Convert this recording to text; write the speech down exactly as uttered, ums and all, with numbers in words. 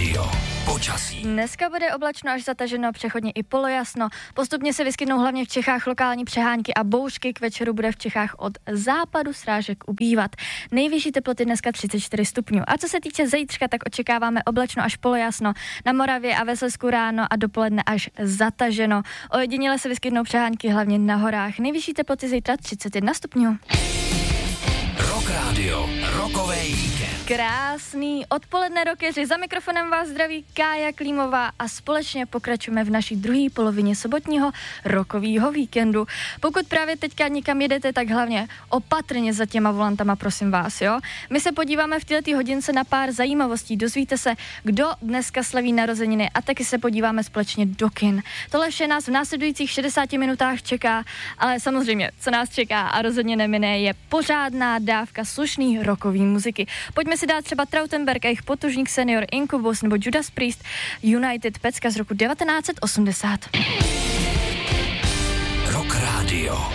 rádio. Počasí. Dneska bude oblačno až zataženo, přechodně i polojasno. Postupně se vyskytnou hlavně v Čechách lokální přehánky a bouřky. K večeru bude v Čechách od západu srážek ubývat. Nejvyšší teploty dneska třicet čtyři stupňů. A co se týče zítřka, tak očekáváme oblačno až polojasno. Na Moravě a ve Slezsku ráno a dopoledne až zataženo. Ojediněle se vyskytnou přehánky hlavně na horách. Nejvyšší teploty zítra třicet jedna stupňů. Rock Radio, rokovej víkend. Krásný odpoledne, rockeři. Za mikrofonem vás zdraví Kája Klímová a společně pokračujeme v naší druhé polovině sobotního rockového víkendu. Pokud právě teďka někam jedete, tak hlavně opatrně za těma volantama, prosím vás, jo. My se podíváme v této hodince na pár zajímavostí. Dozvíte se, kdo dneska slaví narozeniny a taky se podíváme společně do kin. Tohle vše nás v následujících šedesáti minutách čeká, ale samozřejmě, co nás čeká a rozhodně nemine, je pořádná dávka slušný rockový muziky. Pojďme si dát třeba Trautenberg a jejich potužník Senior, Incubus nebo Judas Priest, United, pecka z roku devatenáct set osmdesát. Rock Radio.